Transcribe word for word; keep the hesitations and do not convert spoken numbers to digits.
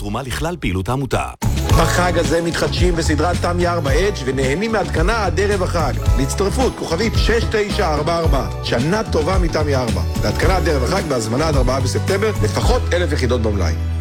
תרומה לכלל פעילות העמותה. בחג הזה מתחדשים בסדרת תמי ארבע אדג' ונהנים מהתקנה עד ערב החג. להצטרפות, כוכבית שש תשע ארבע ארבע. שנה טובה מתמי ארבע. להתקנה עד ערב החג בהזמנה עד ארבעה בספטמבר, לפחות אלף יחידות במלאי.